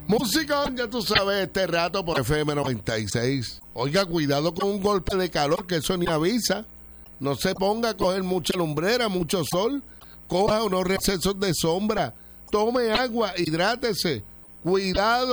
Música, ya tú sabes, este rato por FM 96. Oiga, cuidado con un golpe de calor, que eso ni avisa. No se ponga a coger mucha lumbrera, mucho sol. Coja unos recesos de sombra. Tome agua, hidrátese. Cuidado.